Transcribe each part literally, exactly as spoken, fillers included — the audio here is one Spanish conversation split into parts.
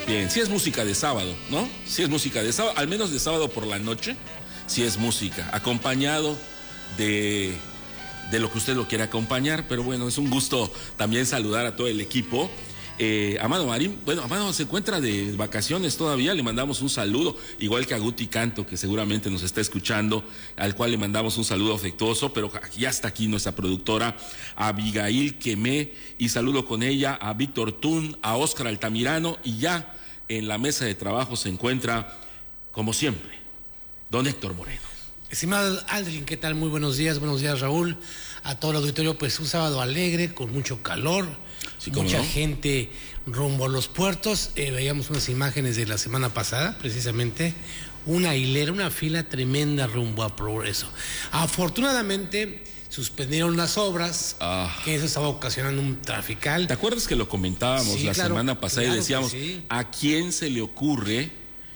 Bien, sí es música de sábado, ¿no? Sí es música de sábado, al menos de sábado por la noche, sí es música, acompañado de, de lo que usted lo quiera acompañar, pero bueno, es un gusto también saludar a todo el equipo. Eh, Amado Marín, bueno, Amado se encuentra de vacaciones todavía, le mandamos un saludo, igual que a Guti Canto, que seguramente nos está escuchando, al cual le mandamos un saludo afectuoso, pero ya está aquí nuestra productora, Abigail Quemé, y saludo con ella a Víctor Tun, a Óscar Altamirano, y ya en la mesa de trabajo se encuentra, como siempre, don Héctor Moreno. Estimado Aldrin, ¿qué tal? Muy buenos días, buenos días Raúl, a todo el auditorio, pues un sábado alegre, con mucho calor, sí, mucha no? gente rumbo a los puertos. Eh, veíamos unas imágenes de la semana pasada, precisamente, una hilera, una fila tremenda rumbo a Progreso. Afortunadamente suspendieron las obras, ah. que eso estaba ocasionando un trafical. ¿Te acuerdas que lo comentábamos sí, la claro, semana pasada claro y decíamos, sí. ¿a quién se le ocurre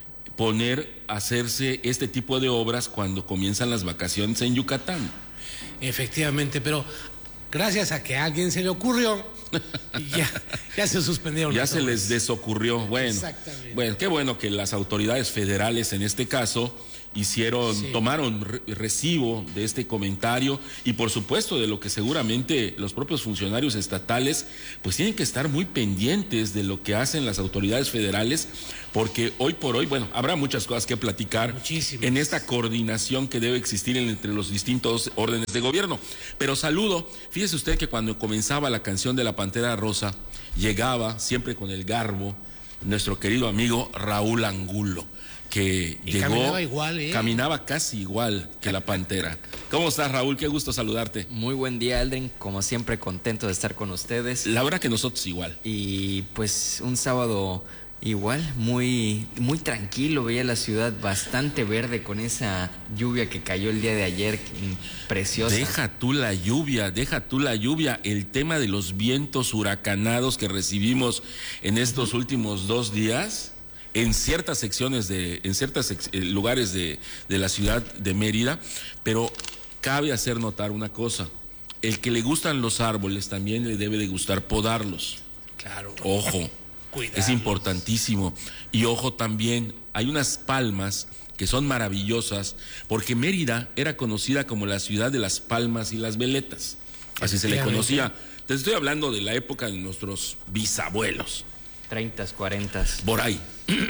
poner a hacerse este tipo de obras cuando comienzan las vacaciones en Yucatán? Efectivamente, pero gracias a que a alguien se le ocurrió, ya, ya se suspendieron. Ya se obras. les desocurrió. Bueno, exactamente. Bueno, qué bueno que las autoridades federales en este caso hicieron, sí. tomaron re recibo de este comentario y por supuesto de lo que seguramente los propios funcionarios estatales pues tienen que estar muy pendientes de lo que hacen las autoridades federales, porque hoy por hoy, bueno, habrá muchas cosas que platicar Muchísimas. en esta coordinación que debe existir entre los distintos órdenes de gobierno. Pero saludo, fíjese usted que cuando comenzaba la canción de la Pantera Rosa, llegaba siempre con el garbo nuestro querido amigo Raúl Angulo, que y llegó, caminaba igual, ¿eh? caminaba casi igual que la Pantera. ¿Cómo estás, Raúl? Qué gusto saludarte. Muy buen día, Aldrin, como siempre contento de estar con ustedes. La verdad que nosotros igual. Y pues un sábado igual, muy, muy tranquilo, veía la ciudad bastante verde con esa lluvia que cayó el día de ayer, preciosa. Deja tú la lluvia, deja tú la lluvia, el tema de los vientos huracanados que recibimos en estos últimos dos días. En ciertas secciones de, en ciertos lugares de, de la ciudad de Mérida, pero cabe hacer notar una cosa: el que le gustan los árboles también le debe de gustar podarlos. Claro. Ojo, es importantísimo. Y ojo también, hay unas palmas que son maravillosas, porque Mérida era conocida como la ciudad de las palmas y las veletas. Así se le conocía. Te estoy hablando de la época de nuestros bisabuelos. treintas, cuarentas. Por ahí.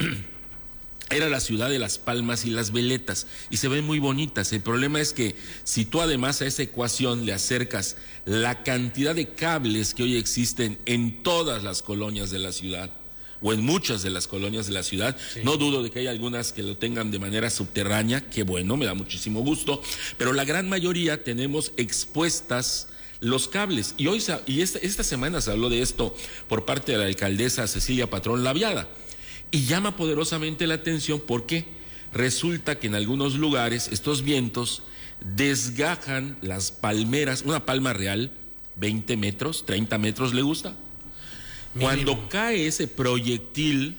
Era la ciudad de las palmas y las veletas y se ven muy bonitas. El problema es que si tú además a esa ecuación le acercas la cantidad de cables que hoy existen en todas las colonias de la ciudad o en muchas de las colonias de la ciudad, sí. no dudo de que hay algunas que lo tengan de manera subterránea, que bueno, me da muchísimo gusto, pero la gran mayoría tenemos expuestas los cables. Y hoy y esta, esta semana se habló de esto por parte de la alcaldesa Cecilia Patrón Laviada. Y llama poderosamente la atención porque resulta que en algunos lugares estos vientos desgajan las palmeras, una palma real, veinte metros, treinta metros, ¿le gusta? Mínimo. Cuando cae ese proyectil,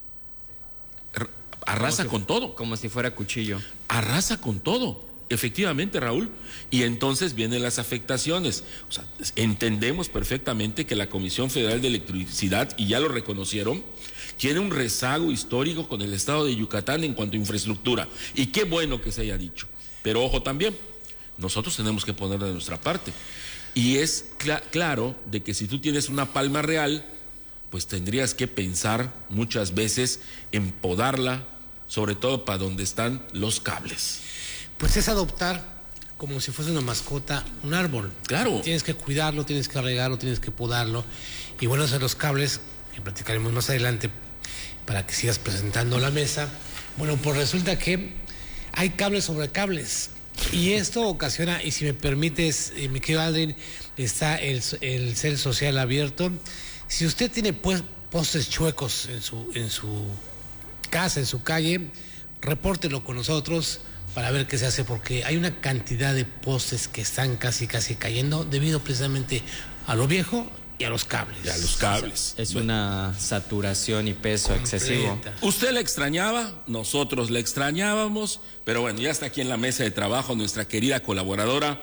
arrasa si, con todo. Como si fuera cuchillo. Arrasa con todo. Efectivamente, Raúl, y entonces vienen las afectaciones. O sea, entendemos perfectamente que la Comisión Federal de Electricidad, y ya lo reconocieron, tiene un rezago histórico con el estado de Yucatán en cuanto a infraestructura, y qué bueno que se haya dicho. Pero ojo también, nosotros tenemos que poner de nuestra parte, y es cl- claro de que si tú tienes una palma real, pues tendrías que pensar muchas veces en podarla, sobre todo para donde están los cables. Pues es adoptar, como si fuese una mascota, un árbol. Claro. Tienes que cuidarlo, tienes que regarlo, tienes que podarlo. Y bueno, esos son los cables, que platicaremos más adelante para que sigas presentando la mesa. Bueno, pues resulta que hay cables sobre cables. Y esto ocasiona, y si me permites, eh, mi querido Aldrin, está el, el Cel Social abierto. Si usted tiene pues, postes chuecos en su, en su casa, en su calle, repórtelo con nosotros para ver qué se hace, porque hay una cantidad de postes que están casi casi cayendo debido precisamente a lo viejo y a los cables. Y a los cables. Es una saturación y peso completa. Excesivo. Usted la extrañaba, nosotros la extrañábamos, pero bueno, ya está aquí en la mesa de trabajo nuestra querida colaboradora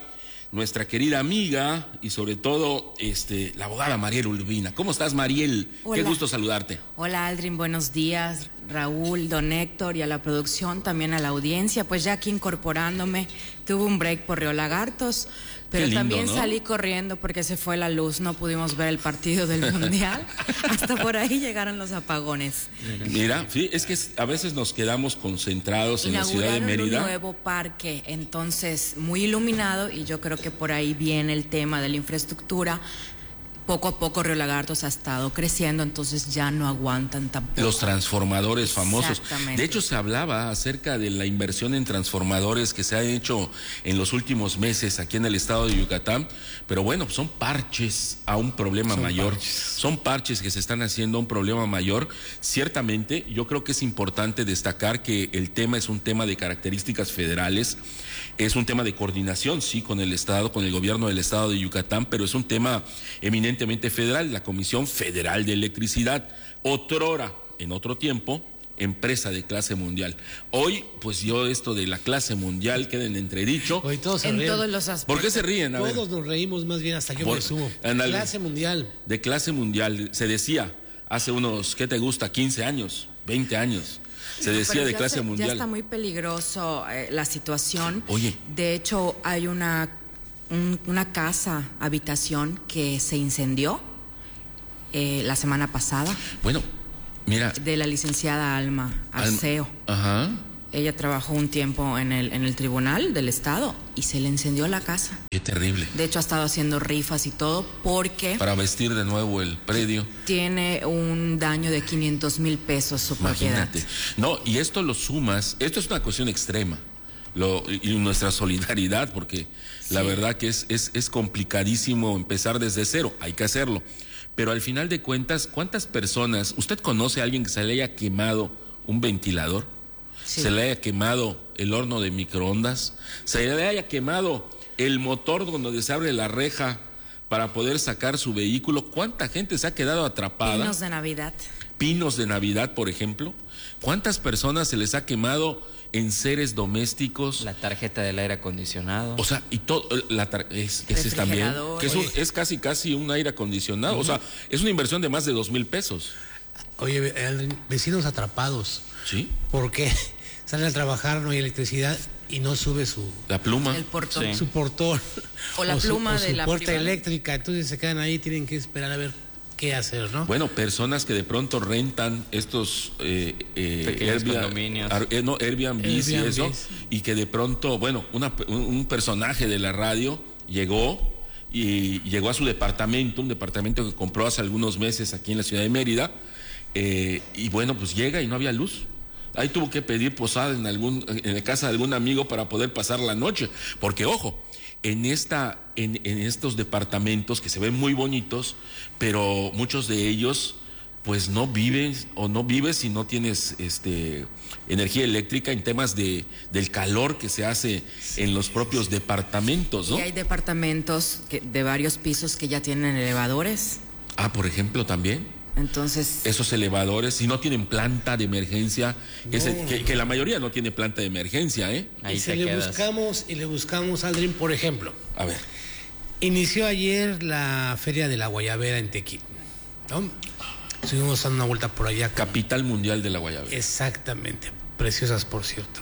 nuestra querida amiga y sobre todo este, la abogada Mariel Urbina. ¿Cómo estás, Mariel? Hola. Qué gusto saludarte. Hola, Aldrin, buenos días. Raúl, don Héctor y a la producción, también a la audiencia. Pues ya aquí incorporándome, tuve un break por Río Lagartos, pero lindo, también ¿no? salí corriendo porque se fue la luz, no pudimos ver el partido del Mundial. Hasta por ahí llegaron los apagones. Mira, sí, es que a veces nos quedamos concentrados en la ciudad de Inauguraron Mérida. un nuevo parque, entonces muy iluminado, y yo creo que por ahí viene el tema de la infraestructura. Poco a poco Río Lagartos ha estado creciendo, entonces ya no aguantan tampoco. Los transformadores famosos. Exactamente. De hecho, se hablaba acerca de la inversión en transformadores que se ha hecho en los últimos meses aquí en el estado de Yucatán, pero bueno, son parches a un problema Son mayor. parches. Son parches que se están haciendo a un problema mayor. Ciertamente, yo creo que es importante destacar que el tema es un tema de características federales, es un tema de coordinación, sí, con el estado, con el gobierno del estado de Yucatán, pero es un tema eminentemente federal, la Comisión Federal de Electricidad, otrora, en otro tiempo, empresa de clase mundial. Hoy, pues yo esto de la clase mundial queda en entredicho. Hoy todos se En ríen. todos los aspectos. ¿Por qué se ríen? A ver. Todos nos reímos, más bien hasta yo Por- me subo. ándale. Clase mundial. De clase mundial, se decía hace unos, ¿qué te gusta? quince años, veinte años. Se decía Pero de ya clase se- mundial. Ya está muy peligroso eh, la situación. Oye. De hecho, hay una, un- una casa, habitación que se incendió eh, la semana pasada, Bueno, mira. de la licenciada Alma Alma- Arceo. Ajá. Ella trabajó un tiempo en el, en el tribunal del estado y se le incendió la casa. Qué terrible. De hecho, ha estado haciendo rifas y todo porque Para vestir de nuevo el predio. tiene un daño de quinientos mil pesos su propiedad. Imagínate. No, y esto lo sumas, esto es una cuestión extrema. Lo, y nuestra solidaridad, porque la Sí. verdad que es, es, es complicadísimo empezar desde cero, hay que hacerlo. Pero al final de cuentas, ¿cuántas personas, usted conoce a alguien que se le haya quemado un ventilador? Sí. ¿Se le haya quemado el horno de microondas? ¿Se le haya quemado el motor donde se abre la reja para poder sacar su vehículo? ¿Cuánta gente se ha quedado atrapada? Pinos de Navidad. Pinos de Navidad, por ejemplo. ¿Cuántas personas se les ha quemado enseres domésticos? La tarjeta del aire acondicionado. O sea, y todo, la tar- es, ese es también, Refrigerador. que es, un- Oye. es casi casi un aire acondicionado. O sea, es una inversión de más de dos mil pesos. Oye, eh, vecinos atrapados. ¿Sí? ¿Por qué? Salen a trabajar, no hay electricidad y no sube su, La pluma. El portón. Sí. su portón. O la su- pluma o su de la puerta privada. eléctrica. Entonces se quedan ahí, tienen que esperar a ver qué hacer, ¿no? Bueno, personas que de pronto rentan estos eh, eh, Pequeños Airbnb- condominios. ar- eh, no, Airbnb y Airbnbs. eso, y que de pronto, bueno, una- un, un personaje de la radio llegó y llegó a su departamento, un departamento que compró hace algunos meses aquí en la ciudad de Mérida, eh, y bueno, pues llega y no había luz. Ahí tuvo que pedir posada en algún en la casa de algún amigo para poder pasar la noche, porque ojo, en esta en, en estos departamentos que se ven muy bonitos, pero muchos de ellos pues no vives o no vives si no tienes este energía eléctrica en temas de del calor que se hace en los propios departamentos, ¿no? Y hay departamentos que- de varios pisos que ya tienen elevadores. Ah, por ejemplo, también. Entonces, Esos elevadores, si no tienen planta de emergencia, ese- que, que la mayoría no tiene planta de emergencia, ¿eh? Ahí y si te le quedas. buscamos, y le buscamos, Aldrin, por ejemplo, A ver. inició ayer la Feria de la Guayabera en Tequil, ¿no? Estuvimos dando una vuelta por allá. Capital mundial de la guayabera. Exactamente, preciosas por cierto.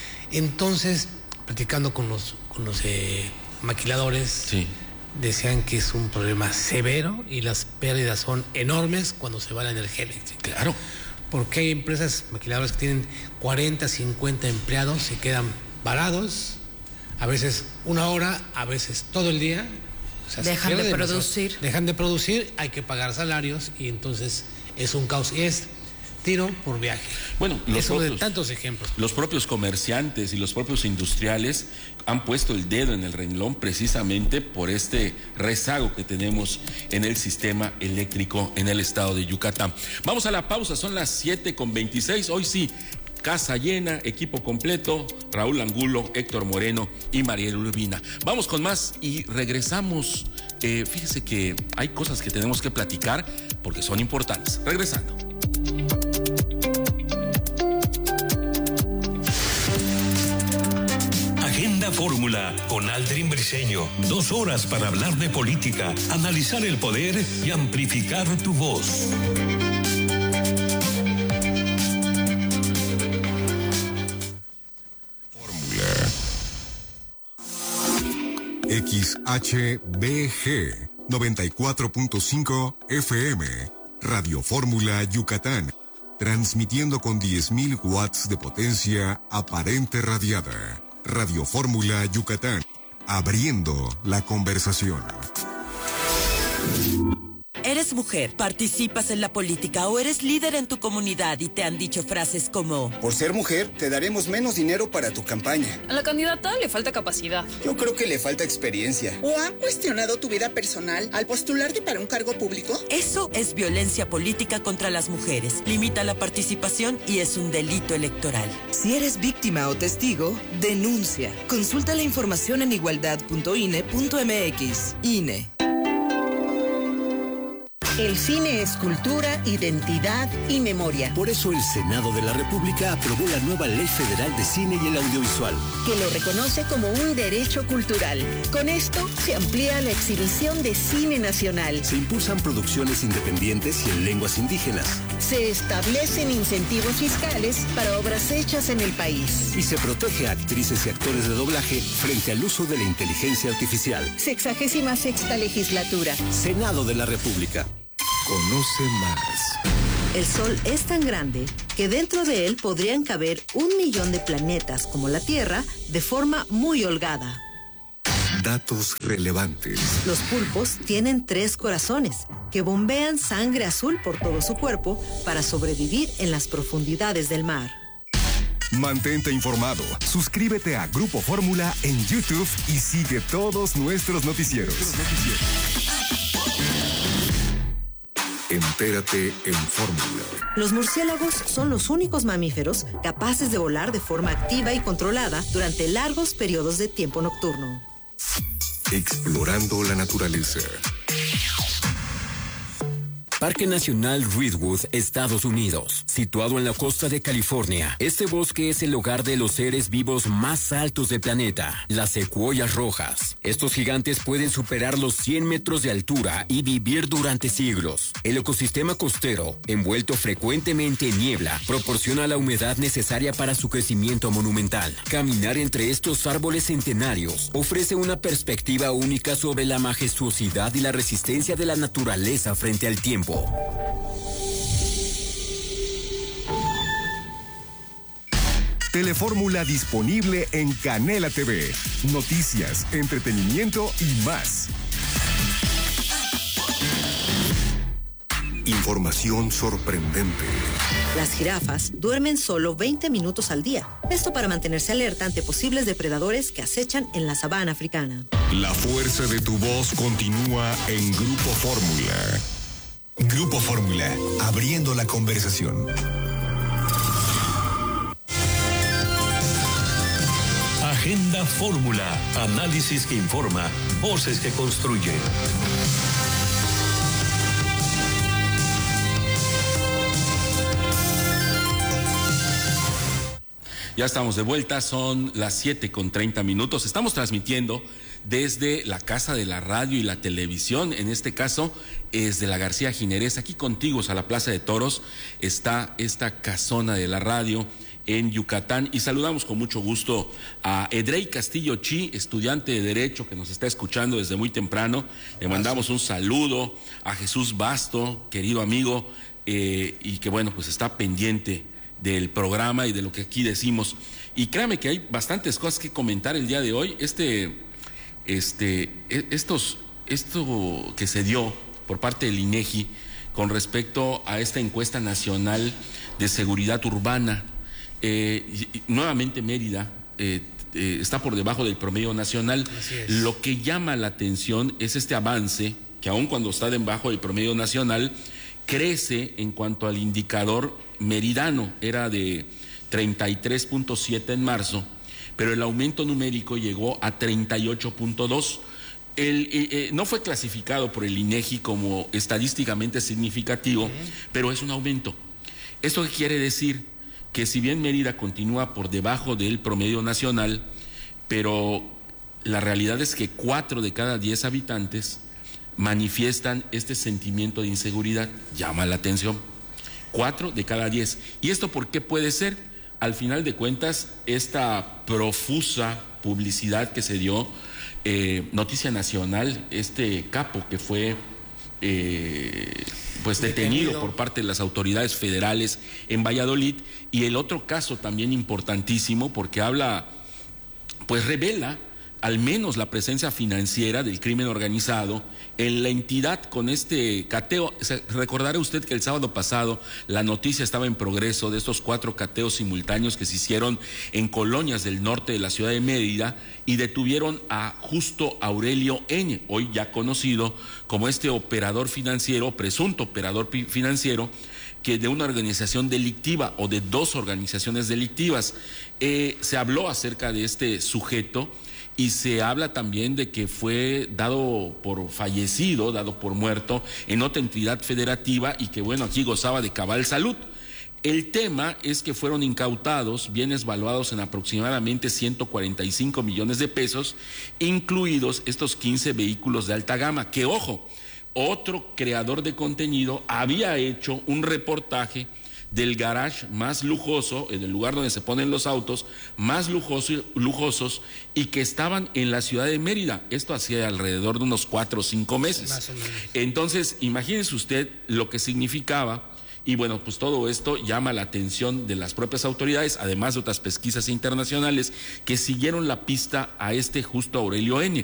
Entonces, platicando con los, con los eh, maquiladores, Sí. decían que es un problema severo y las pérdidas son enormes cuando se va la energía eléctrica. Claro. Porque hay empresas maquiladoras que tienen cuarenta, cincuenta empleados, se quedan varados, a veces una hora, a veces todo el día. O sea, se Dejan pierde de demasiado. producir. Dejan de producir, hay que pagar salarios y entonces es un caos. Y es tiro por viaje. Bueno, los es uno de propios- tantos ejemplos. Los propios comerciantes y los propios industriales han puesto el dedo en el renglón precisamente por este rezago que tenemos en el sistema eléctrico en el estado de Yucatán. Vamos a la pausa, son las siete con veintiséis. Hoy sí, casa llena, equipo completo, Raúl Angulo, Héctor Moreno y Mariel Urbina. Vamos con más y regresamos. Eh, fíjese que hay cosas que tenemos que platicar porque son importantes. Regresando. Agenda For Fórmula con Aldrin Briseño. Dos horas para hablar de política, analizar el poder y amplificar tu voz. X H B G noventa y cuatro punto cinco F M, Radio Fórmula Yucatán, transmitiendo con diez mil watts de potencia aparente radiada. Radio Fórmula Yucatán, abriendo la conversación. Eres mujer, participas en la política o eres líder en tu comunidad y te han dicho frases como: por ser mujer, te daremos menos dinero para tu campaña. A la candidata le falta capacidad. Yo creo que le falta experiencia. ¿O han cuestionado tu vida personal al postularte para un cargo público? Eso es violencia política contra las mujeres. Limita la participación y es un delito electoral. Si eres víctima o testigo, denuncia. Consulta la información en igualdad punto I N E punto M X. I N E. El cine es cultura, identidad y memoria. Por eso el Senado de la República aprobó la nueva Ley Federal de Cine y el Audiovisual, que lo reconoce como un derecho cultural. Con esto se amplía la exhibición de cine nacional. Se impulsan producciones independientes y en lenguas indígenas. Se establecen incentivos fiscales para obras hechas en el país. Y se protege a actrices y actores de doblaje frente al uso de la inteligencia artificial. Sexagésima sexta legislatura. Senado de la República. Conoce más. El Sol es tan grande que dentro de él podrían caber un millón de planetas como la Tierra de forma muy holgada. Datos relevantes. Los pulpos tienen tres corazones que bombean sangre azul por todo su cuerpo para sobrevivir en las profundidades del mar. Mantente informado. Suscríbete a Grupo Fórmula en YouTube y sigue todos nuestros noticieros. Entérate en Fórmula. Los murciélagos son los únicos mamíferos capaces de volar de forma activa y controlada durante largos periodos de tiempo nocturno. Explorando la naturaleza. Parque Nacional Redwood, Estados Unidos, situado en la costa de California. Este bosque es el hogar de los seres vivos más altos del planeta, las secuoyas rojas. Estos gigantes pueden superar los cien metros de altura y vivir durante siglos. El ecosistema costero, envuelto frecuentemente en niebla, proporciona la humedad necesaria para su crecimiento monumental. Caminar entre estos árboles centenarios ofrece una perspectiva única sobre la majestuosidad y la resistencia de la naturaleza frente al tiempo. Telefórmula disponible en Canela T V. Noticias, entretenimiento y más. Información sorprendente. Las jirafas duermen solo veinte minutos al día. Esto para mantenerse alerta ante posibles depredadores que acechan en la sabana africana. La fuerza de tu voz continúa en Grupo Fórmula. Grupo Fórmula, abriendo la conversación. Agenda Fórmula, análisis que informa, voces que construyen. Ya estamos de vuelta, son las siete con treinta minutos. Estamos transmitiendo desde la Casa de la Radio y la Televisión, en este caso es de la García Ginerés. Aquí contiguos a la Plaza de Toros está esta casona de la radio en Yucatán, y saludamos con mucho gusto a Edrey Castillo Chi, estudiante de Derecho que nos está escuchando desde muy temprano. Le mandamos un saludo a Jesús Basto, querido amigo, eh, y que bueno, pues está pendiente del programa y de lo que aquí decimos. Y créame que hay bastantes cosas que comentar el día de hoy. Este, este, estos, esto que se dio por parte del INEGI con respecto a esta encuesta nacional de seguridad urbana, eh, y, y, nuevamente Mérida eh, eh, está por debajo del promedio nacional. Lo que llama la atención es este avance, que aun cuando está debajo del promedio nacional, crece en cuanto al indicador meridano. Era de treinta y tres punto siete en marzo, pero el aumento numérico llegó a treinta y ocho punto dos. El, eh, no fue clasificado por el INEGI como estadísticamente significativo, uh-huh. pero es un aumento. ¿Esto qué quiere decir? Que si bien Mérida continúa por debajo del promedio nacional, pero la realidad es que cuatro de cada diez habitantes manifiestan este sentimiento de inseguridad. Llama la atención. Cuatro de cada diez. ¿Y esto por qué puede ser? Al final de cuentas, esta profusa publicidad que se dio, eh, noticia nacional, este capo que fue eh, pues detenido, detenido por parte de las autoridades federales en Valladolid, y el otro caso también importantísimo porque habla, pues revela al menos la presencia financiera del crimen organizado en la entidad con este cateo. Recordará usted que el sábado pasado la noticia estaba en progreso de estos cuatro cateos simultáneos que se hicieron en colonias del norte de la ciudad de Mérida y detuvieron a Justo Aurelio N., hoy ya conocido como este operador financiero, presunto operador financiero, que de una organización delictiva o de dos organizaciones delictivas. Eh, se habló acerca de este sujeto y se habla también de que fue dado por fallecido, dado por muerto en otra entidad federativa y que, bueno, aquí gozaba de cabal salud. El tema es que fueron incautados bienes valuados en aproximadamente ciento cuarenta y cinco millones de pesos, incluidos estos quince vehículos de alta gama, que, ojo, otro creador de contenido había hecho un reportaje del garage más lujoso, en el lugar donde se ponen los autos más lujoso, lujosos y que estaban en la ciudad de Mérida. Esto hacía alrededor de unos cuatro o cinco meses. Más o menos. Entonces, imagínese usted lo que significaba. Y bueno, pues todo esto llama la atención de las propias autoridades, además de otras pesquisas internacionales que siguieron la pista a este Justo Aurelio N.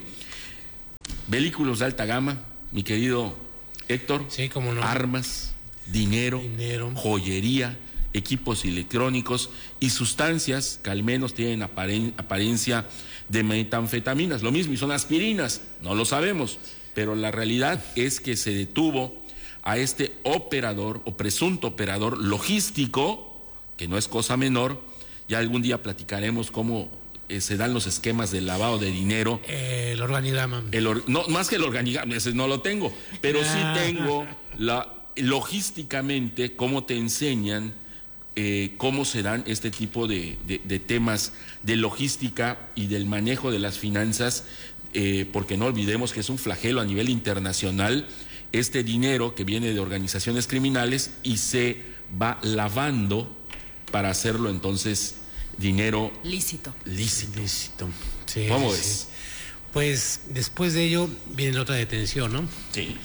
Vehículos de alta gama, mi querido Héctor, sí, cómo no. Armas, Dinero, dinero, joyería, equipos electrónicos y sustancias que al menos tienen aparen- apariencia de metanfetaminas. Lo mismo, y son aspirinas, no lo sabemos, pero la realidad es que se detuvo a este operador o presunto operador logístico, que no es cosa menor. Ya algún día platicaremos cómo eh, se dan los esquemas de lavado de dinero. Eh, el organigrama. El or- no, más que el organigrama, ese no lo tengo, pero sí tengo la... logísticamente cómo te enseñan eh, cómo se dan este tipo de, de, de temas de logística y del manejo de las finanzas, eh, porque no olvidemos que es un flagelo a nivel internacional este dinero que viene de organizaciones criminales y se va lavando para hacerlo entonces dinero lícito. Lícito. Lícito. Sí, ¿Cómo sí. es? Pues después de ello viene la otra detención, ¿no? Sí.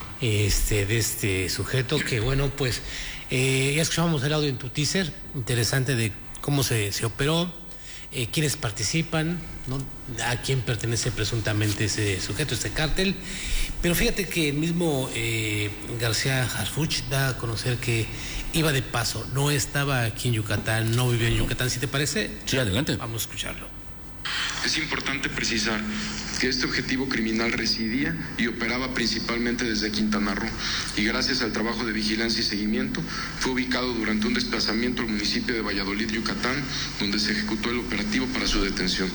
Este, de este sujeto que, bueno, pues eh, ya escuchábamos el audio en tu teaser, interesante de cómo se, se operó, eh, quiénes participan, ¿no? A quién pertenece presuntamente ese sujeto, este cártel. Pero fíjate que el mismo eh, García Harfuch da a conocer que iba de paso, no estaba aquí en Yucatán, no vivía en Yucatán. ¿Sí te parece? Sí, adelante. Vamos a escucharlo. Es importante precisar que este objetivo criminal residía y operaba principalmente desde Quintana Roo y gracias al trabajo de vigilancia y seguimiento fue ubicado durante un desplazamiento al municipio de Valladolid, Yucatán, donde se ejecutó el operativo para su detención.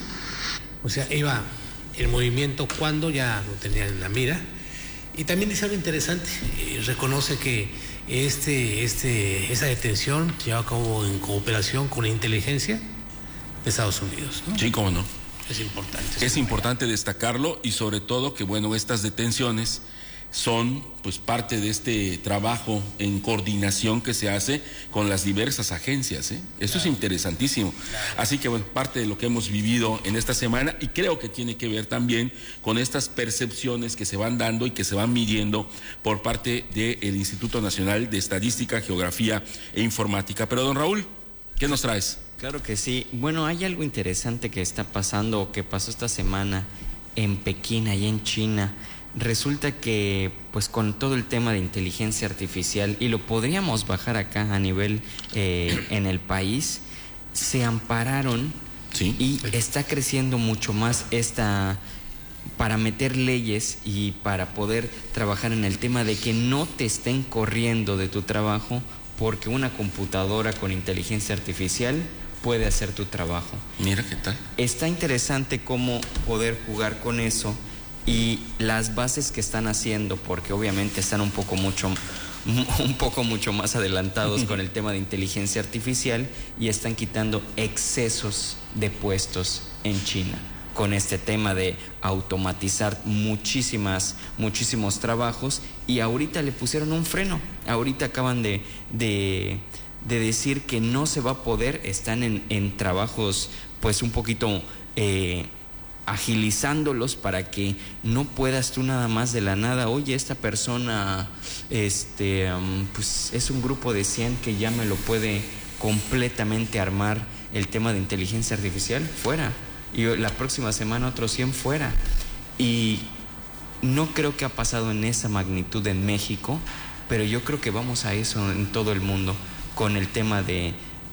O sea, iba el movimiento cuando ya lo tenían en la mira. Y también dice algo interesante, eh, reconoce que este, este, esa detención se lleva a cabo en cooperación con la inteligencia de Estados Unidos, ¿no? Sí, cómo no. Es importante. Es importante destacarlo y sobre todo que, bueno, estas detenciones son pues parte de este trabajo en coordinación que se hace con las diversas agencias, ¿eh? Eso claro. Es interesantísimo. Claro. Así que, bueno, parte de lo que hemos vivido en esta semana y creo que tiene que ver también con estas percepciones que se van dando y que se van midiendo por parte del Instituto Nacional de Estadística, Geografía e Informática. Pero, don Raúl, ¿qué nos traes? Claro que sí. Bueno, hay algo interesante que está pasando o que pasó esta semana en Pekín, allá en China. Resulta que, pues con todo el tema de inteligencia artificial, y lo podríamos bajar acá a nivel eh, en el país, se ampararon ¿sí? y está creciendo mucho más esta, para meter leyes y para poder trabajar en el tema de que no te estén corriendo de tu trabajo porque una computadora con inteligencia artificial puede hacer tu trabajo. Mira qué tal. Está interesante cómo poder jugar con eso y las bases que están haciendo, porque obviamente están un poco mucho, un poco mucho más adelantados con el tema de inteligencia artificial y están quitando excesos de puestos en China. con este tema de automatizar muchísimas, muchísimos trabajos, y ahorita le pusieron un freno. Ahorita acaban de, de, de decir que no se va a poder, están en, en trabajos pues un poquito eh, agilizándolos para que no puedas tú nada más de la nada, oye, esta persona este um, pues es un grupo de cien que ya me lo puede completamente armar el tema de inteligencia artificial, fuera, y la próxima semana otros cien fuera. Y no creo que ha pasado en esa magnitud en México, pero yo creo que vamos a eso en todo el mundo con el tema de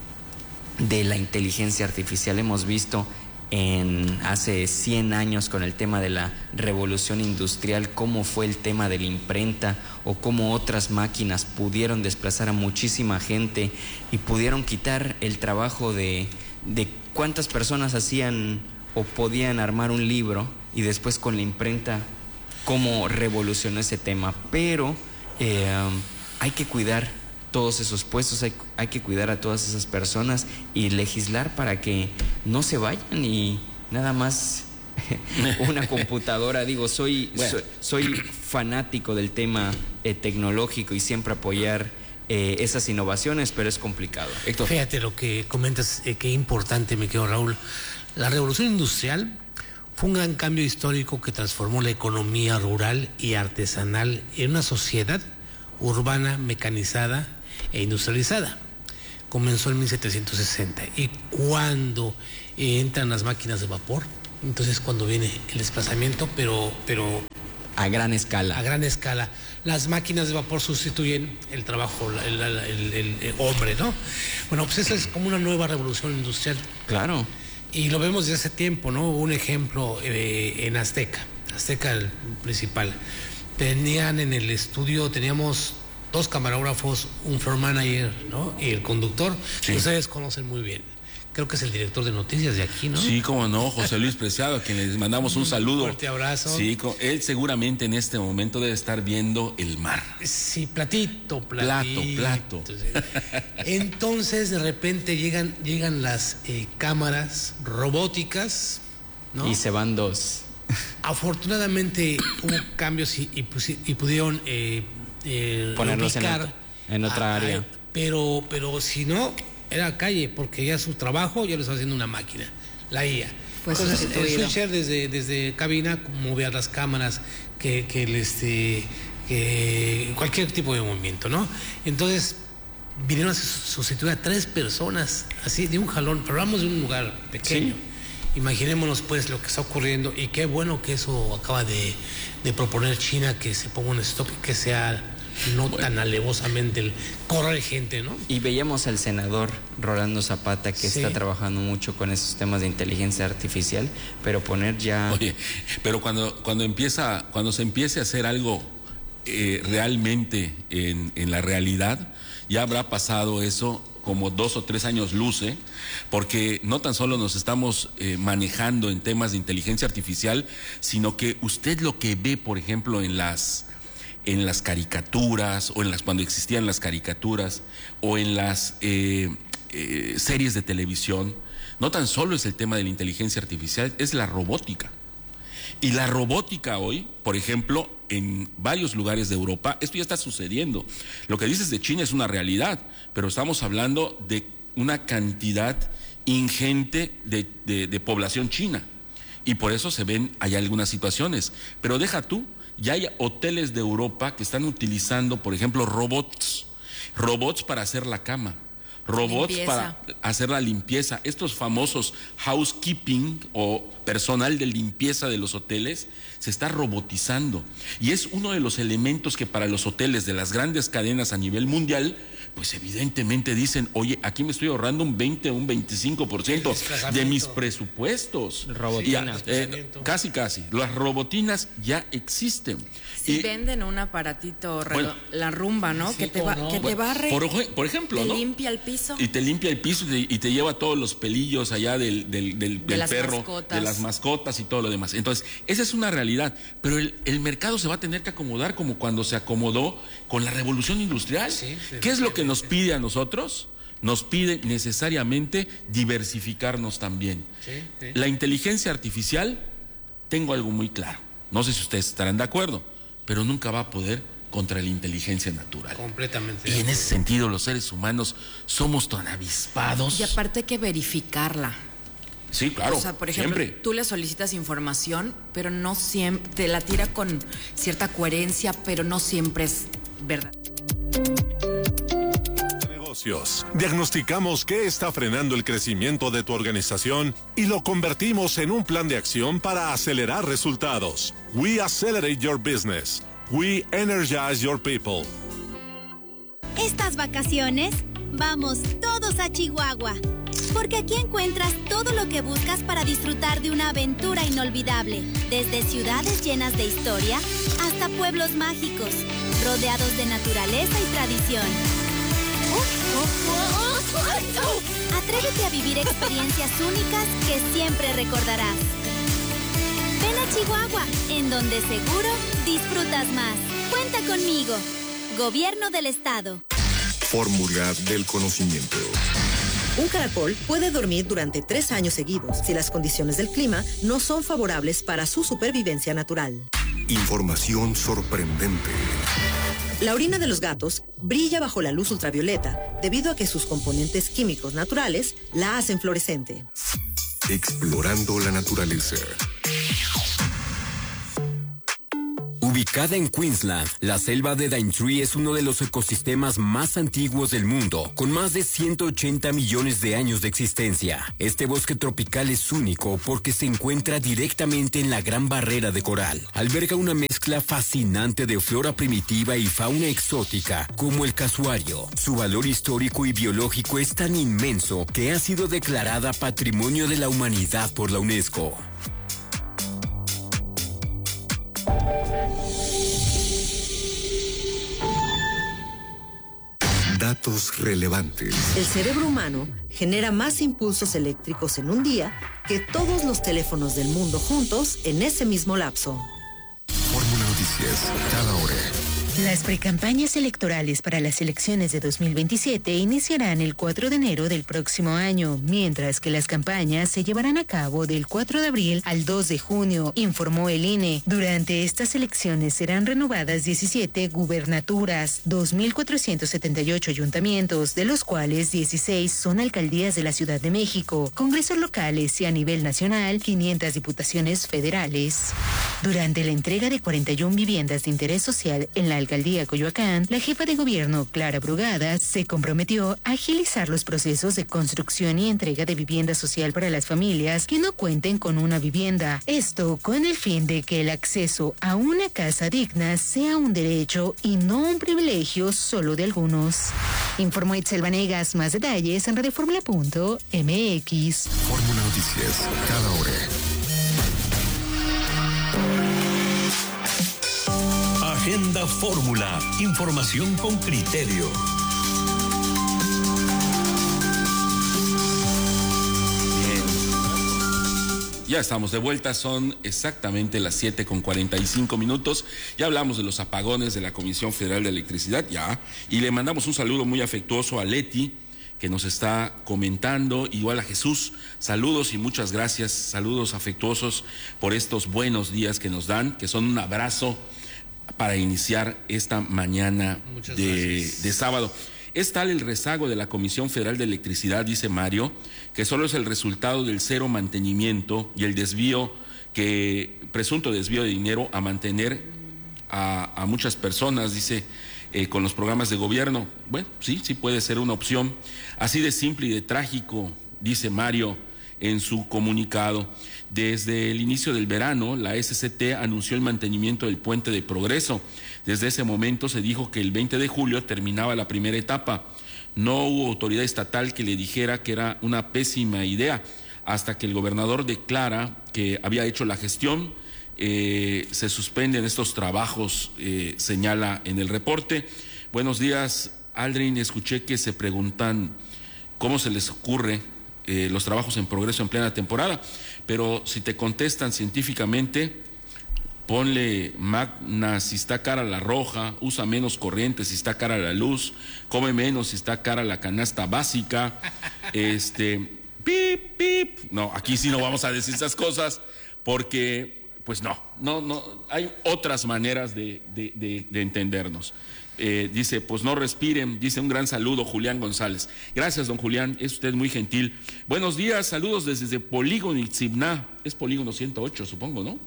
de la inteligencia artificial. Hemos visto en hace cien años con el tema de la revolución industrial cómo fue el tema de la imprenta, o cómo otras máquinas pudieron desplazar a muchísima gente y pudieron quitar el trabajo de, de cuántas personas hacían o podían armar un libro, y después con la imprenta cómo revolucionó ese tema. Pero eh, hay que cuidar todos esos puestos, hay, hay que cuidar a todas esas personas y legislar para que no se vayan y nada más una computadora. Digo, soy, bueno. soy, soy fanático del tema eh, tecnológico y siempre apoyar eh, esas innovaciones, pero es complicado. Héctor. Fíjate lo que comentas, eh, qué importante, me quedo, Raúl. La revolución industrial fue un gran cambio histórico que transformó la economía rural y artesanal en una sociedad urbana, mecanizada e industrializada. Comenzó en mil setecientos sesenta, y cuando eh, entran las máquinas de vapor, entonces cuando viene el desplazamiento, pero, pero a gran escala. A gran escala. Las máquinas de vapor sustituyen el trabajo, el, el, el, el hombre, ¿no? Bueno, pues esa es como una nueva revolución industrial. Claro. Y lo vemos desde hace tiempo, ¿no? Un ejemplo eh, en Azteca, Azteca el principal. Tenían en el estudio, teníamos dos camarógrafos, un floor manager, ¿no? Y el conductor, sí. Que ustedes conocen muy bien. Creo que es el director de noticias de aquí, ¿no? Sí, cómo no, José Luis Preciado, a quien les mandamos un saludo. Un fuerte abrazo. Sí, él seguramente en este momento debe estar viendo el mar. Sí, platito, platito. Plato, plato. Entonces, de repente llegan, llegan las eh, cámaras robóticas, ¿no? Y se van dos. Afortunadamente hubo cambios y, y, y pudieron eh, eh, ponerlos en, otro, en otra a, área. A, pero, pero si no, era calle, porque ya su trabajo ya lo está haciendo una máquina, la I A. Pues entonces el switcher desde, desde cabina movía las cámaras, que, que, el, este, que cualquier tipo de movimiento, ¿no? Entonces vinieron a sustituir a tres personas, así de un jalón, pero hablamos de un lugar pequeño. Sí. Imaginémonos pues lo que está ocurriendo, y qué bueno que eso acaba de, de proponer China, que se ponga un stop, que sea no bueno. tan alevosamente el correr gente, ¿no? Y veíamos al senador Rolando Zapata, que sí. está trabajando mucho con esos temas de inteligencia artificial, pero poner ya... Oye, pero cuando, cuando, empieza, cuando se empiece a hacer algo eh, realmente en, en la realidad, ya habrá pasado eso como dos o tres años luce, porque no tan solo nos estamos eh, manejando en temas de inteligencia artificial, sino que usted lo que ve, por ejemplo, en las en las caricaturas, o en las cuando existían las caricaturas, o en las eh, eh, series de televisión, no tan solo es el tema de la inteligencia artificial, es la robótica. Y la robótica hoy, por ejemplo, en varios lugares de Europa, esto ya está sucediendo. Lo que dices de China es una realidad, pero estamos hablando de una cantidad ingente de, de, de población china. Y por eso se ven, hay algunas situaciones. Pero deja tú, ya hay hoteles de Europa que están utilizando, por ejemplo, robots, robots para hacer la cama, robots limpieza. Para hacer la limpieza. Estos famosos housekeeping o personal de limpieza de los hoteles se está robotizando. Y es uno de los elementos que para los hoteles de las grandes cadenas a nivel mundial, pues evidentemente dicen, oye, aquí me estoy ahorrando un veinte, un veinticinco por ciento de mis presupuestos. Robotinas. Eh, casi, casi. Las robotinas ya existen. Si y, venden un aparatito, bueno, la rumba, ¿no? Sí, que te, va, no. que te barre. Por, por ejemplo, te ¿no? limpia el piso. Y te limpia el piso y te, y te lleva todos los pelillos allá del, del, del, de del perro, mascotas. de las mascotas y todo lo demás. Entonces, esa es una realidad. Pero el, el mercado se va a tener que acomodar como cuando se acomodó con la revolución industrial. Sí, ¿qué es lo que nos pide a nosotros? nos pide necesariamente diversificarnos también. Sí, sí. La inteligencia artificial, tengo algo muy claro, no sé si ustedes estarán de acuerdo, pero nunca va a poder contra la inteligencia natural. Completamente. Y en ese sentido los seres humanos somos tan avispados. Y aparte hay que verificarla. Sí, claro, o sea, por ejemplo, siempre. tú le solicitas información, pero no siempre, te la tira con cierta coherencia, pero no siempre es verdad. Diagnosticamos qué está frenando el crecimiento de tu organización y lo convertimos en un plan de acción para acelerar resultados. We accelerate your business. We energize your people. Estas vacaciones, vamos todos a Chihuahua, porque aquí encuentras todo lo que buscas para disfrutar de una aventura inolvidable, desde ciudades llenas de historia hasta pueblos mágicos, rodeados de naturaleza y tradición. Atrévete a vivir experiencias únicas que siempre recordarás. Ven a Chihuahua, en donde seguro disfrutas más. Cuenta conmigo. Gobierno del Estado. Fórmula del conocimiento. Un caracol puede dormir durante tres años seguidos si las condiciones del clima no son favorables para su supervivencia natural. Información sorprendente. La orina de los gatos brilla bajo la luz ultravioleta debido a que sus componentes químicos naturales la hacen fluorescente. Explorando la naturaleza. Ubicada en Queensland, la selva de Daintree es uno de los ecosistemas más antiguos del mundo, con más de ciento ochenta millones de años de existencia. Este bosque tropical es único porque se encuentra directamente en la Gran Barrera de Coral. Alberga una mezcla fascinante de flora primitiva y fauna exótica, como el casuario. Su valor histórico y biológico es tan inmenso que ha sido declarada Patrimonio de la Humanidad por la UNESCO. Datos relevantes. El cerebro humano genera más impulsos eléctricos en un día que todos los teléfonos del mundo juntos en ese mismo lapso. Fórmula Noticias, cada hora. Las precampañas electorales para las elecciones de dos mil veintisiete iniciarán el cuatro de enero del próximo año, mientras que las campañas se llevarán a cabo del cuatro de abril al dos de junio, informó el I N E. Durante estas elecciones serán renovadas diecisiete gubernaturas, dos mil cuatrocientos setenta y ocho ayuntamientos, de los cuales dieciséis son alcaldías de la Ciudad de México, congresos locales y a nivel nacional, quinientas diputaciones federales. Durante la entrega de cuarenta y una viviendas de interés social en la alcaldía Coyoacán, la jefa de gobierno, Clara Brugada, se comprometió a agilizar los procesos de construcción y entrega de vivienda social para las familias que no cuenten con una vivienda. Esto con el fin de que el acceso a una casa digna sea un derecho y no un privilegio solo de algunos. Informó Itzel Vanegas. Más detalles en radioformula punto m x. Fórmula Noticias, cada hora. Agenda Fórmula. Información con criterio. Bien. Ya estamos de vuelta, son exactamente las siete con cuarenta y cinco minutos. Ya hablamos de los apagones de la Comisión Federal de Electricidad, ya. Y le mandamos un saludo muy afectuoso a Leti, que nos está comentando, igual a Jesús. Saludos y muchas gracias, saludos afectuosos por estos buenos días que nos dan, que son un abrazo para iniciar esta mañana de, de sábado. Es tal el rezago de la Comisión Federal de Electricidad, dice Mario, que solo es el resultado del cero mantenimiento y el desvío, que presunto desvío de dinero a mantener a, a muchas personas, dice, eh, con los programas de gobierno. Bueno, sí, sí puede ser una opción. Así de simple y de trágico, dice Mario en su comunicado. Desde el inicio del verano, la S C T anunció el mantenimiento del Puente de Progreso. Desde ese momento se dijo que el veinte de julio terminaba la primera etapa. No hubo autoridad estatal que le dijera que era una pésima idea, hasta que el gobernador declara que había hecho la gestión. Eh, se suspenden estos trabajos, eh, señala en el reporte. Buenos días, Aldrin. Escuché que se preguntan cómo se les ocurre eh, los trabajos en progreso en plena temporada, pero si te contestan científicamente, ponle Magna si está cara la roja, usa menos corriente si está cara la luz, come menos si está cara la canasta básica, este, pip, pip. No, aquí sí no vamos a decir esas cosas porque, pues no, no, no, hay otras maneras de, de, de, de entendernos. Eh, dice, pues no respiren, dice un gran saludo Julián González. Gracias, don Julián, es usted muy gentil. Buenos días, saludos desde Polígono Itzimná, es Polígono ciento ocho, supongo, ¿no?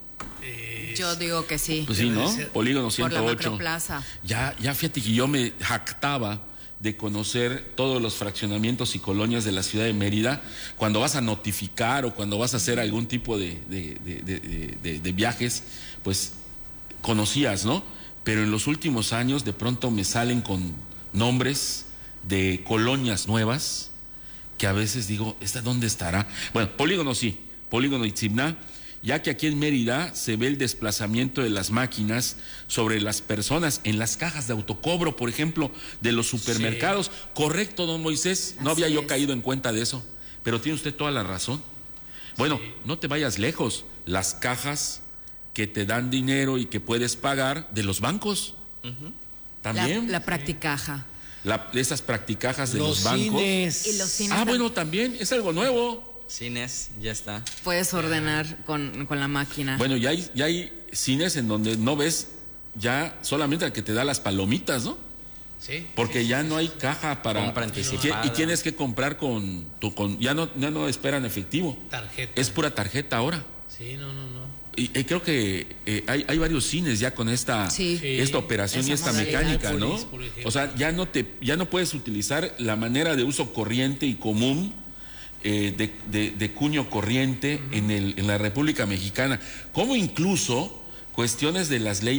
Yo digo que sí. Pues sí, ¿no? Polígono ciento ocho. Por la Macroplaza. Ya, ya fíjate que yo me jactaba de conocer todos los fraccionamientos y colonias de la ciudad de Mérida. Cuando vas a notificar o cuando vas a hacer algún tipo de, de, de, de, de, de viajes, pues conocías, ¿no? Pero en los últimos años de pronto me salen con nombres de colonias nuevas que a veces digo, ¿esta dónde estará? Bueno, Polígono sí, Polígono Itzimná, ya que aquí en Mérida se ve el desplazamiento de las máquinas sobre las personas en las cajas de autocobro, por ejemplo, de los supermercados. Sí. Correcto, don Moisés, no Así había yo es. caído en cuenta de eso, pero tiene usted toda la razón. Bueno, sí. No te vayas lejos, las cajas que te dan dinero y que puedes pagar de los bancos. Uh-huh. También. La, la practicaja. La, esas practicajas de los, los bancos. Cines. Y los cines ah, también. Bueno, también es algo nuevo. Cines, ya está. Puedes ordenar con, con la máquina. Bueno, ya hay, ya hay cines en donde no ves ya solamente al que te da las palomitas, ¿no? Sí. Porque sí, ya sí, no sí. hay caja para compra anticipada. Y tienes que comprar con tu con ya no ya no esperan efectivo. Tarjeta. Es pura tarjeta ahora. Sí, no, no, no. Y eh, creo que eh, hay, hay varios cines ya con esta, sí. esta operación Esa y esta mecánica, ¿no? O sea, ya no te ya no puedes utilizar la manera de uso corriente y común eh, de, de, de cuño corriente uh-huh. en el en la República Mexicana, como incluso cuestiones de las leyes